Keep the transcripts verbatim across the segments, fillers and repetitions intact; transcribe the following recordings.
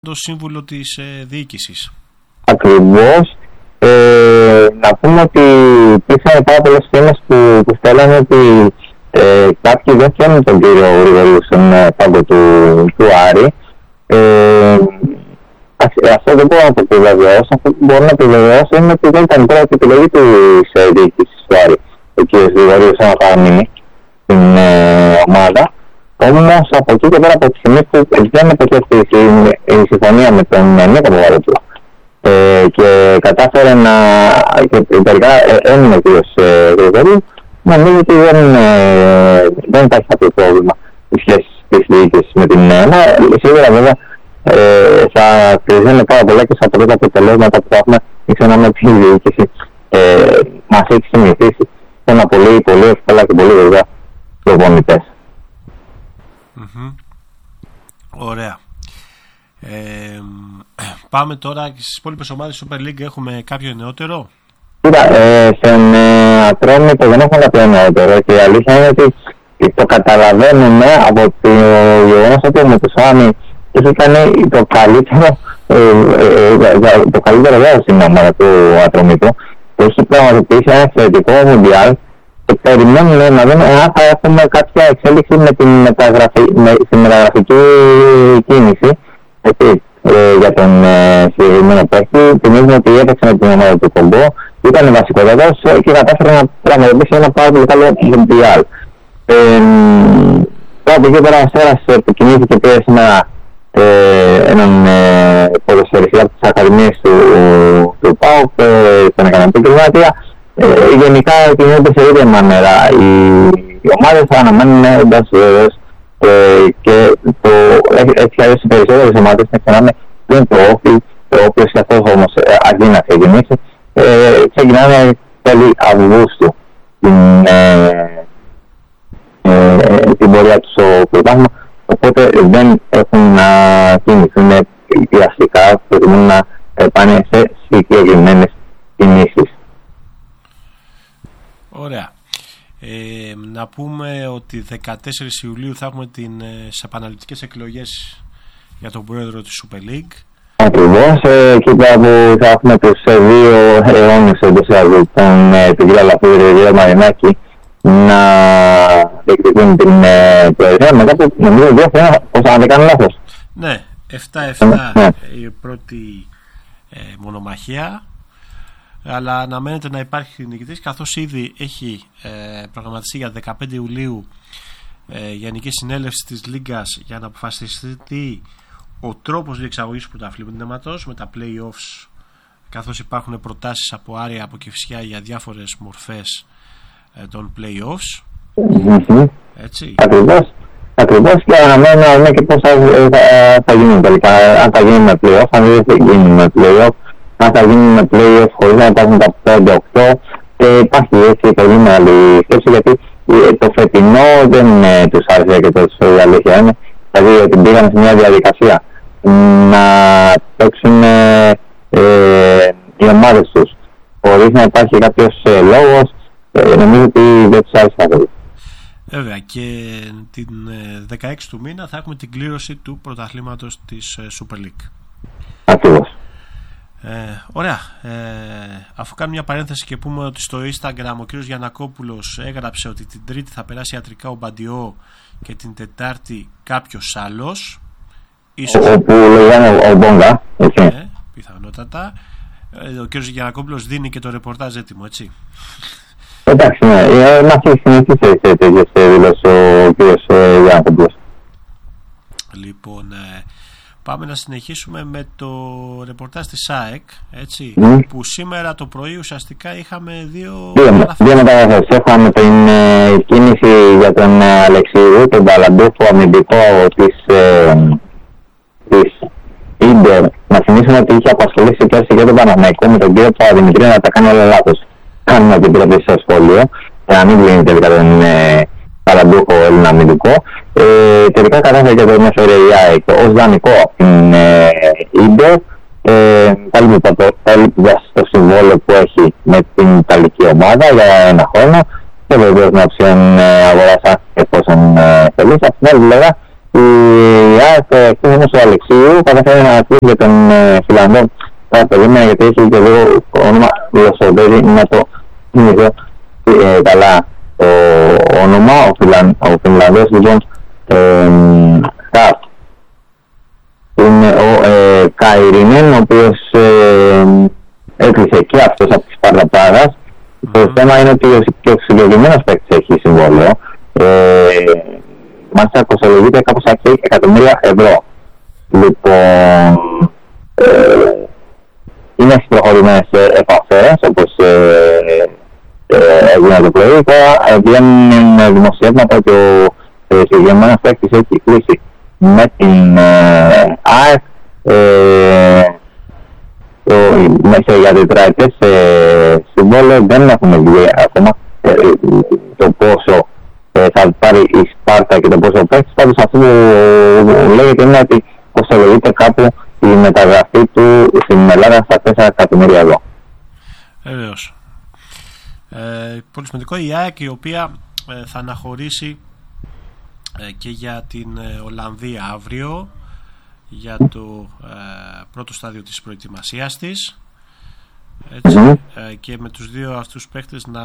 το σύμβουλο της ε, διοίκησης. Ακριβώς. Ε, να πούμε ότι υπήρχαν πάρα πολλές φήμες που, που στέλνανε ότι ε, κάποιοι δεν θέλουν τον κύριο Γρηγορίου στον ε, πάγκο του, του Άρη. Ε, αυτό δεν μπορώ να το επιβεβαιώσω. Αυτό που μπορώ να επιβεβαιώσω είναι ότι δεν ήταν πρώτη επιλογή της ε, διοίκησης του Άρη ο κύριος Γρηγορίου σαν να παραμείνει στην ε, ομάδα. Όμως από εκεί και πέρα, από τη στιγμή που δεν επεκέφθηκε η συμφωνία με τον Νίκο Παπαδόπουλο ε, και κατάφερε να. και τελικά έμεινε ο κύριος Γρηγορίου, νομίζω ότι δεν, ε, δεν υπάρχει κάποιο πρόβλημα η σχέση της διοίκησης με την ΕΕ. Σίγουρα βέβαια ε, θα κρυζένει πάρα πολλά και στα πρώτα αποτελέσματα που θα έχουμε. Μην ξεχνάμε ότι η διοίκηση ε, μας έχει συνηθίσει σε ένα πολύ, πολύ εύκολα και πολύ βέβαια προπονητές. Mm-hmm. Ωραία. Ε, πάμε τώρα και στις υπόλοιπες ομάδες Super League. Έχουμε κάποιο νεότερο? Κοίτα, ε, στον ε, Ατρόμητο δεν έχουμε κάποιο νεότερο και η αλήθεια είναι ότι το καταλαβαίνουμε από το γεγονός ότι ο Μητουσάμι έχει κάνει το καλύτερο ε, ε, ε, το καλύτερο βέβαιο στην ομάδα του Ατρόμητο και έχει πραγματοποιήσει ένα εξαιρετικό μουντιάλ και περιμένουμε να δούμε αν θα έχουμε κάποια εξέλιξη με την μεταγραφη, με, στην μεταγραφική κίνηση έτσι, ε, για τον ε, συγκεκριμένο παίκτη. Θυμίζουμε ότι έπαιξε με την ομάδα του Κομπό, ήταν βασικότατος και κατάφερε να πραγματοποιήσει ένα πάρα πολύ καλό μουντιάλ. Τώρα από εκεί πέρα ο Αστέρας επικοινήθηκε πήρε σήμερα ε, έναν ε, ποδοσφαιριστή από τις ακαδημίες του, του ΠΑΟΚ, ε, τον Εκανατή Κρυμάτια. Ε, γενικά κινούνται σε ίδια μανέρα. Οι, οι ομάδες θα αναμένουν εντός βέβαιος ε, και το, έτσι αλλιώς οι περισσότερες ομάδες να ξεχνάμε είναι το όφι, το όποιος και αυτός όμως ε, αντί να ξεκινήσει ε, ξεκινάνε τέλη Αυγούστου την, ε, ε, την πορεία του στο πρωτάθλημα, οπότε δεν έχουν να κινηθούν πιαστικά, προτιμούν να ε, πάνε σε συγκεκριμένες κινήσεις. Ωραία. Ε, να πούμε ότι δεκατέσσερις Ιουλίου θα έχουμε τις επαναληπτικές εκλογές για τον πρόεδρο της Super League. Ακριβώς, ε, εκεί πέρα που θα έχουμε τους ε, δύο αιώνες εντός εισαγωγικών, τον ε, κύριο Λαφίδη και τον κύριο Μαρινάκη, να διεκδικούν την ε, προεδρία μετά από νομίζω δύο χρόνια, όσο αν δεν κάνω λάθος. Ναι, επτά επτά ναι. Η πρώτη ε, μονομαχία, αλλά αναμένεται να υπάρχει νικητής, καθώς ήδη έχει ε, προγραμματιστεί για δεκαπέντε Ιουλίου ε, Γενική Συνέλευση της Λίγκας για να αποφασιστεί ο τρόπος διεξαγωγής του πρωταθλήματος με τα play-offs, καθώς υπάρχουν προτάσεις από Άρια, από Κηφισιά για διάφορες μορφές ε, των play-offs. Mm-hmm. Έτσι. Ακριβώς. Ακριβώς και αναμένω να δούμε και πώς θα, θα, θα γίνουν τελικά. Αν θα γίνουν με play-off, αν δεν θα γίνουν με play-off, αν θα γίνουν με play-off χωρίς να υπάρχουν τα πέντε οκτώ. Και υπάρχει έτσι πολύ μεγάλη σκέψη, γιατί το φετινό δεν ε, τους άρεσε και τόσο η αλήθεια είναι. Δηλαδή ότι πήγαν σε μια διαδικασία να παίξουν ε, ε, οι ομάδες τους χωρίς να υπάρχει κάποιος ε, λόγος, ε, νομίζω ότι δεν τους άρεσε καθόλου. Βέβαια, και την δεκαέξι του μήνα θα έχουμε την κλήρωση του πρωταθλήματος της Super League. Ακριβώς. Ε, ωραία. Ε, αφού κάνουμε μια παρένθεση και πούμε ότι στο Instagram ο κ. Γιαννακόπουλος έγραψε ότι την Τρίτη θα περάσει ιατρικά ο Μπαντιό και την Τετάρτη κάποιος άλλος. Ίσως... Όπου λέγανε ο Μπόγκα, έτσι. Ε, πιθανότατα. Ε, ο κ. Γιαννακόπουλος δίνει και το ρεπορτάζ έτοιμο, έτσι. Εντάξει, ναι. Να έχει συνηθίσει σε τέτοιες δηλώσεις ο κ. Γιαννακόπουλος. Λοιπόν, ε, πάμε να συνεχίσουμε με το ρεπορτάζ της ΑΕΚ, έτσι, mm. που σήμερα το πρωί ουσιαστικά είχαμε δύο... Δύο μεταγραφές. Έχαμε την ε, κίνηση για τον ε, Αλεξίδου, τον ταλαντούχο αμυντικό της, ε, της Ίντερ. Να θυμίσουμε ότι είχε απασχολήσει πέρσι και τον Παναθηναϊκό με τον κύριο Παπαδημητρίου να τα κάνει όλα λάθος. Κάνουμε την πρώτη στο σχόλιο, για να μην βλύνει τελικά τον ε, ταλαντούχο Έλληνα αμυντικό. Ε, τελικά κατάφερε και το έφερε η ΑΕΚ ως δανεικό από την Ίντερ, καλύπτοντας το συμβόλαιο που έχει με την Ιταλική ομάδα για ένα χρόνο και βεβαίως με οψιόν αγοράς εφόσον θελήσει. Από την άλλη πλευρά η ΑΕΚ, εκτός όμως του Αλεξίου, καταφέρει να κλείσει για τον Φιλανδό. Τώρα περίμενα γιατί έχει και λίγο όνομα γλωσσοδέρι, να το θυμηθώ καλά το όνομα, ο, Φιλαν, ο Φιλανδός λοιπόν Χαφ. Είναι ο ε, Καϊρινέν, ο οποίος ε, έκλεισε και αυτός από τη Σπάρτα Πράγας. Mm. Το θέμα είναι ότι και ο συγκεκριμένος παίκτης έχει συμβόλαιο. Ε, Μάλιστα κοστολογείται κάπως έξι εκατομμύρια ευρώ. Λοιπόν, ε, είναι στις προχωρημένες επαφές, όπως ε, ε, έγινε το πρωί. Τώρα βγαίνουν δημοσιεύματα ότι ο συγκεκριμένος παίκτης έχει κλείσει με την ε, ΑΕΚ ε, μέσα για τετραετές ε, συμβόλαιο. Δεν έχουμε δει ακόμα ε, το πόσο ε, θα πάρει η Σπάρτα και το πόσο παίκτης. Πάντως αυτό που λέγεται είναι ότι κοστολογείται κάπου η μεταγραφή του στην Ελλάδα στα τέσσερα εκατομμύρια ευρώ. Βεβαίως. Ε, πολύ σημαντικό, η ΑΕΚ η οποία ε, θα αναχωρήσει ε, και για την ε, Ολλανδία αύριο για το ε, πρώτο στάδιο της προετοιμασίας της, έτσι, mm-hmm. ε, και με τους δύο αυτούς παίχτες να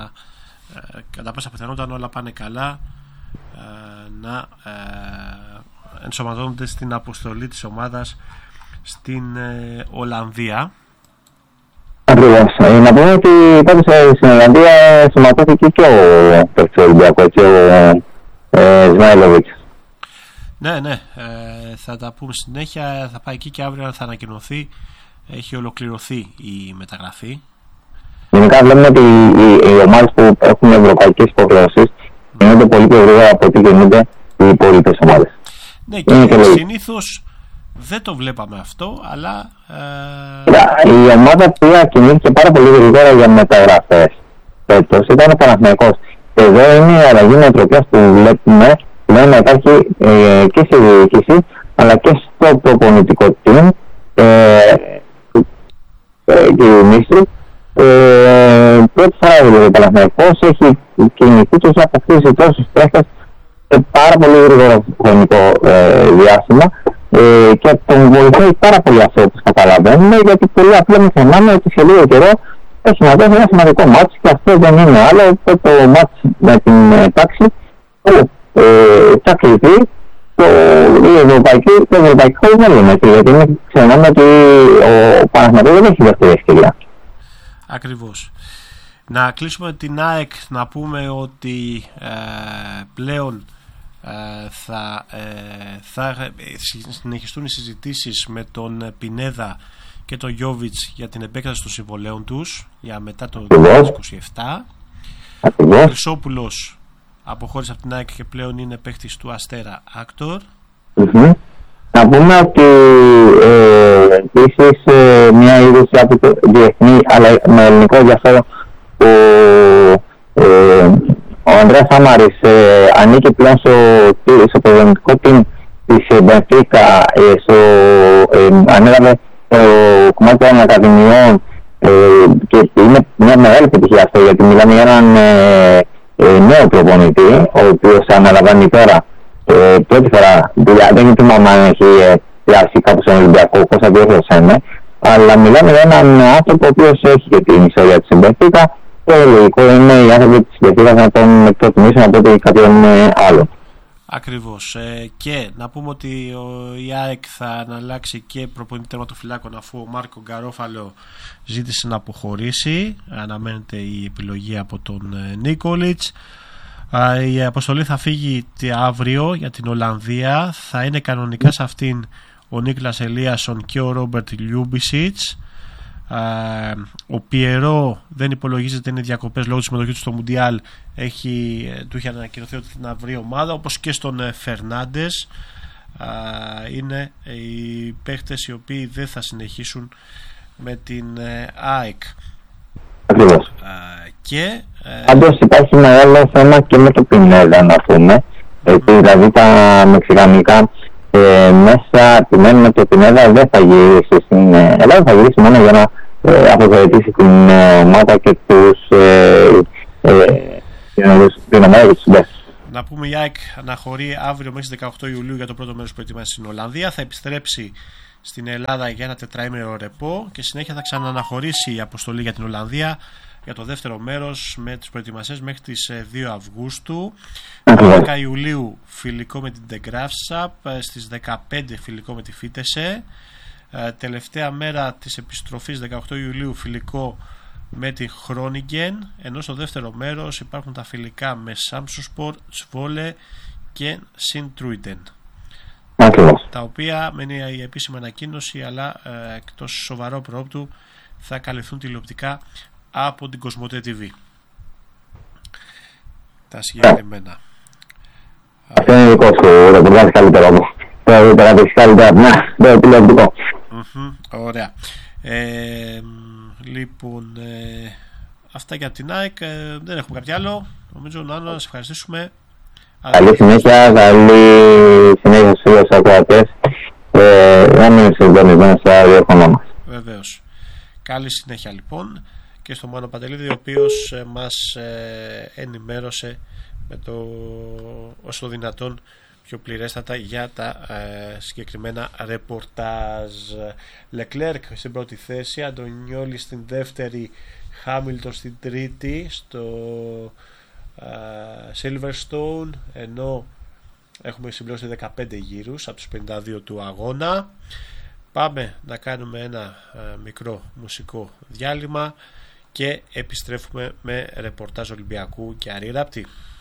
ε, κατά πάσα πιθανότητα αν όλα πάνε καλά ε, να ε, ενσωματώνονται στην αποστολή της ομάδας στην ε, Ολλανδία. Ακριβώς. Ε, να πούμε ότι πάντως στην Ολλανδία συμμετέχει και ο παίκτης Ολυμπιακού, έτσι, ο ε, Σμάιλοβιτς. Ναι, ναι, ε, θα τα πούμε συνέχεια. Θα πάει εκεί και αύριο θα ανακοινωθεί. Έχει ολοκληρωθεί η μεταγραφή. Γενικά βλέπουμε ότι οι, οι ομάδες που έχουν ευρωπαϊκές υποχρεώσεις γίνονται πολύ πιο γρήγορα από ό,τι γίνονται οι υπόλοιπες ομάδες. Ναι, και, και συνήθως δεν το βλέπαμε αυτό, αλλά... Ε... Η ομάδα που κινήθηκε πάρα πολύ γρήγορα για μεταγραφές φέτος ήταν ο Παναθηναϊκός. Εδώ είναι η αλλαγή νοοτροπίας που βλέπουμε, δηλαδή να υπάρχει ε, και στη διοίκηση, αλλά και στο προπονητικό team ε, ε, και η Μίστρου. Ε, πρώτη φορά δηλαδή ο Παναθηναϊκός έχει κινηθεί και έχει αποκτήσει τόσους παίχτες σε πάρα πολύ γρήγορο χρονικό ε, διάστημα ε, και τον βοηθάει πάρα πολύ αυτό όπως καταλαβαίνουμε, γιατί πολύ απλά με θυμάμαι ότι σε λίγο καιρό έχει να δώσει ένα σημαντικό μάτς και αυτό δεν είναι άλλο το μάτς με την ε, τάξη που ε, θα κληθεί το ευρωπαϊκό, το ευρωπαϊκό μέλλον, γιατί μην ξεχνάμε ότι ο Παναθηναϊκός δεν έχει δεύτερη ευκαιρία. Ακριβώς. Να κλείσουμε την ΑΕΚ, να πούμε ότι ε, πλέον ε, θα, ε, θα συνεχιστούν οι συζητήσεις με τον Πινέδα και τον Γιόβιτς για την επέκταση των συμβολέων τους για μετά το δύο χιλιάδες είκοσι επτά. Ο Χρυσόπουλος αποχώρησε από την ΑΕΚ και πλέον είναι παίκτης του Αστέρα Άκτορ. Mm-hmm. Να πούμε ότι ε, επίσης ε, μια είδηση από το διεθνή αλλά με ελληνικό ενδιαφέρον, ο, ε, ο Ανδρέας Σάμαρης ε, ανήκει πλέον στο, στο προγραμματικό team της Μπενφίκα, ε, ε, ανέλαβε το κομμάτι των ακαδημιών ε, και είναι μια μεγάλη επιτυχία αυτό, γιατί μιλάμε για έναν ε, ε, νέο προπονητή ο οποίος αναλαμβάνει τώρα ε, πρώτη φορά δουλειά. Δεν θυμάμαι αν έχει πιάσει κάπου στον Ολυμπιακό, πώς θα διόρθωσαμε, αλλά μιλάμε για έναν άνθρωπο ο οποίος έχει και την ιστορία της Μπενφίκα. Το λογικό είναι οι άνθρωποι της Μπενφίκα να τον εκτιμήσουν από ότι κάποιον άλλο. Ακριβώς. Ε, και να πούμε ότι ο, η ΑΕΚ θα αναλλάξει και προπονητή τερματοφυλάκων, αφού ο Μάρκο Γκαρόφαλο ζήτησε να αποχωρήσει. Αναμένεται η επιλογή από τον ε, Νίκολιτς. Ε, η αποστολή θα φύγει αύριο για την Ολλανδία. Θα είναι κανονικά σε αυτήν ο Νίκλας Ελίασον και ο Ρόμπερτ Λιούμπισιτς. Uh, ο Πιερό δεν υπολογίζεται, είναι διακοπές λόγω της συμμετοχής του στο Μουντιάλ. Έχει, του είχε ανακοινωθεί ότι θα βρει ομάδα, όπως και στον Φερνάντες. Uh, είναι οι παίχτες οι οποίοι δεν θα συνεχίσουν με την uh, ΑΕΚ. Ακριβώς. Uh, και πάντως uh, υπάρχει μεγάλο θέμα και με το Πινέδα, να πούμε. Mm. Δηλαδή τα μεξικανικά Ε, μέσα επιμένουμε ότι ο Πινέδα δεν θα γυρίσει στην Ελλάδα, θα γυρίσει μόνο για να ε, αποδοετήσει την ε, ομάδα και τους ε, ε, την ομάδα και τους συμπαίχτες. Να πούμε η ΑΕΚ αναχωρεί αύριο μέχρι τις δεκαοκτώ Ιουλίου για το πρώτο μέρος προετοιμασίας στην Ολλανδία. Θα επιστρέψει στην Ελλάδα για ένα τετραήμερο ρεπό και συνέχεια θα ξαναναχωρήσει η αποστολή για την Ολλανδία για το δεύτερο μέρος με τις προετοιμασίες μέχρι τις δύο Αυγούστου. δώδεκα Ιουλίου φιλικό με την De Graafschap, στις δεκαπέντε φιλικό με τη Φίτεσε. Τελευταία μέρα της επιστροφής δεκαοκτώ Ιουλίου φιλικό με τη Χρόνιγκεν, ενώ στο δεύτερο μέρος υπάρχουν τα φιλικά με Σάμσουσπορ, Σβόλε και Σιντρούιντεν, τα οποία μένει η επίσημη ανακοίνωση, αλλά ε, εκτός σοβαρό προόπτου θα καλυφθούν τηλεοπτικά από την Κοσμοτέ τι βι. Τα συγκεκριμένα. Αυτό είναι δικό σου, ρεπορτάζ καλύτερο. Το περάτες καλύτερα, να, το τηλεοπτικό. Ωραία. Ε, λοιπόν, ε, αυτά για την ΑΕΚ. Ε, δεν έχουμε κάποιο άλλο. Νομίζω, Νάνο, να σε ευχαριστήσουμε. Καλή συνέχεια, καλή συνέχεια στους φίλους ακροατές. Να μείνετε συντονισμένοι στα ραδιόφωνο μας. Βεβαίως. Καλή συνέχεια λοιπόν και στο Μάνο Παντελίδη, ο οποίος ε, μας ε, ενημέρωσε με το όσο δυνατόν πιο πληρέστατα για τα ε, συγκεκριμένα ρεπορτάζ. Λεκλέρκ στην πρώτη θέση, Αντωνιόλη στην δεύτερη, Χάμιλτον στην τρίτη στο ε, Silverstone, ενώ έχουμε συμπληρώσει δεκαπέντε γύρους από τους πενήντα δύο του αγώνα. Πάμε να κάνουμε ένα ε, μικρό μουσικό διάλειμμα και επιστρέφουμε με ρεπορτάζ Ολυμπιακού και Άρη Ράπτη.